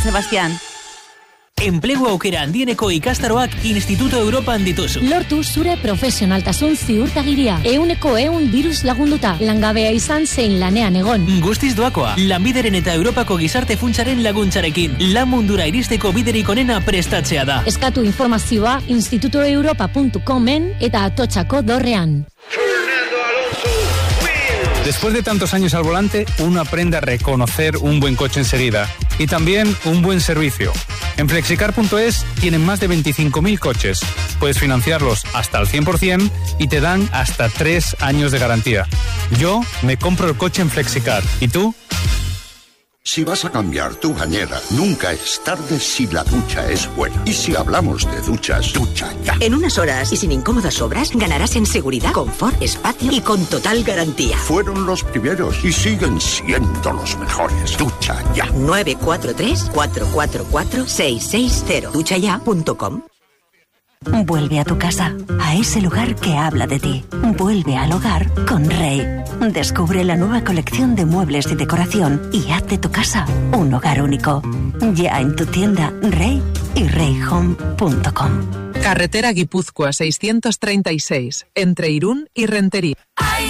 Sebastián. Enplegu aukera handieneko ikastaroak Instituto Europan dituzu. Lortu zure profesionaltasun ziurtagiria. 100% diruz lagunduta. Langabea izan zein lanean egon. Guztiz doakoa. Lanbideren eta Europako gizarte funtsaren laguntzarekin. Lan mundura iristeko biderik onena prestatzea da. Eskatu informazioa institutoeuropa.comen eta Atotxako dorrean. Después de tantos años al volante, uno aprende a reconocer un buen coche enseguida y también un buen servicio. En Flexicar.es tienen más de 25.000 coches. Puedes financiarlos hasta el 100% y te dan hasta 3 años de garantía. Yo me compro el coche en Flexicar. ¿Y tú? Si vas a cambiar tu bañera, nunca es tarde si la ducha es buena. Y si hablamos de duchas, Ducha Ya. En unas horas y sin incómodas obras, ganarás en seguridad, confort, espacio y con total garantía. Fueron los primeros y siguen siendo los mejores. Ducha Ya. 943-444-660. duchaya.com. Vuelve a tu casa, a ese lugar que habla de ti. Vuelve al hogar con Rey. Descubre la nueva colección de muebles y decoración y haz de tu casa un hogar único. Ya en tu tienda Rey y reyhome.com. Carretera Guipúzcoa 636, entre Irún y Rentería.